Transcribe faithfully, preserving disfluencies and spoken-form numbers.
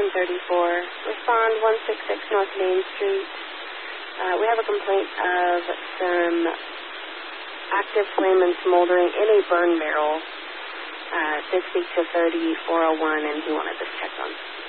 one thirty-four. Respond one sixty-six North Main Street. Uh, we have a complaint of some active flame and smoldering in a burn barrel. Uh, to speak to thirty-four oh one, and he wanted this checked on.